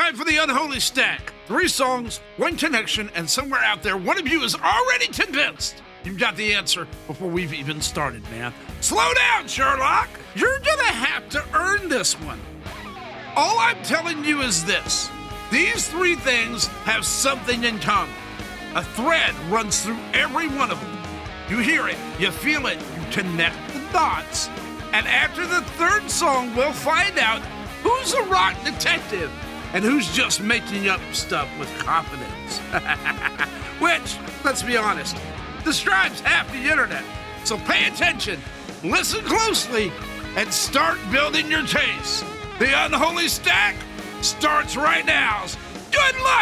time for the Unholy Stack. 3 songs, 1 connection, and somewhere out there, one of you is already convinced you've got the answer before we've even started, man. Slow down, Sherlock. You're gonna have to earn this one. All I'm telling you is this. These 3 things have something in common. A thread runs through every one of them. You hear it, you feel it, you connect the dots, and after the 3rd song, we'll find out who's a rock detective and who's just making up stuff with confidence. Which, let's be honest, describes half the internet. So pay attention, listen closely, and start building your case. The Unholy Stack starts right now. Good luck!